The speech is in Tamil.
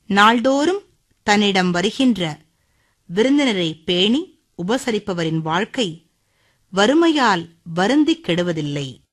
நாள்தோறும் தன்னிடம் வருகின்ற விருந்தினரை பேணி உபசரிப்பவரின் வாழ்க்கை வறுமையால் வருந்திக் கெடுவதில்லை.